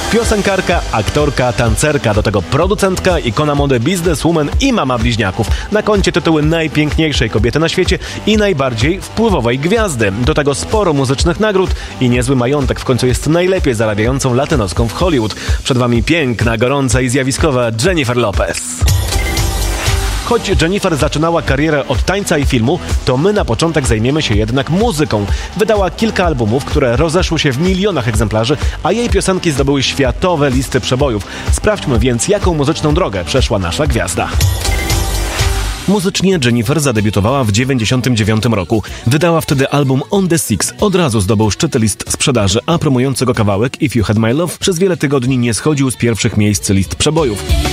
Piosenkarka, aktorka, tancerka, do tego producentka, ikona mody, bizneswoman i mama bliźniaków. Na koncie tytuły najpiękniejszej kobiety na świecie i najbardziej wpływowej gwiazdy. Do tego sporo muzycznych nagród i niezły majątek. W końcu jest najlepiej zarabiającą latynoską w Hollywood. Przed wami piękna, gorąca i zjawiskowa Jennifer Lopez. Choć Jennifer zaczynała karierę od tańca i filmu, to my na początek zajmiemy się jednak muzyką. Wydała kilka albumów, które rozeszły się w milionach egzemplarzy, a jej piosenki zdobyły światowe listy przebojów. Sprawdźmy więc, jaką muzyczną drogę przeszła nasza gwiazda. Muzycznie Jennifer zadebiutowała w 1999 roku. Wydała wtedy album On The Six. Od razu zdobył szczyty list sprzedaży, a promujący go kawałek If You Had My Love przez wiele tygodni nie schodził z pierwszych miejsc list przebojów.